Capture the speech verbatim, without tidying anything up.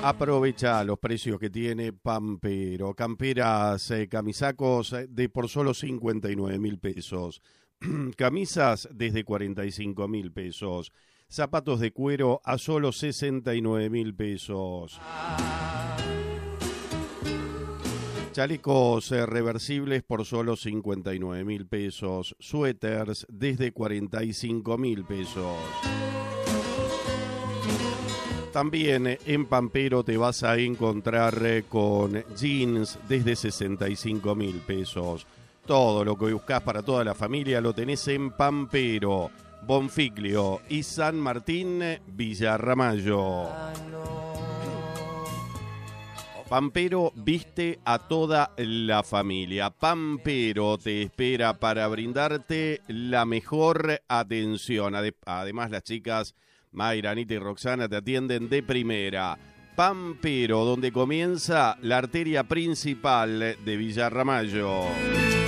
Aprovecha los precios que tiene Pampero. Camperas, eh, camisacos eh, de por solo cincuenta y nueve mil pesos. Camisas desde cuarenta y cinco mil pesos. Zapatos de cuero a solo sesenta y nueve mil pesos. Chalecos eh, reversibles por solo cincuenta y nueve mil pesos. Suéteres desde cuarenta y cinco mil pesos. También en Pampero te vas a encontrar con jeans desde sesenta y cinco mil pesos. Todo lo que buscas para toda la familia lo tenés en Pampero, Bonfiglio y San Martín, Villa Ramallo. Pampero viste a toda la familia. Pampero te espera para brindarte la mejor atención. Además, las chicas Mayra, Anita y Roxana te atienden de primera. Pampero, donde comienza la arteria principal de Villa Ramallo.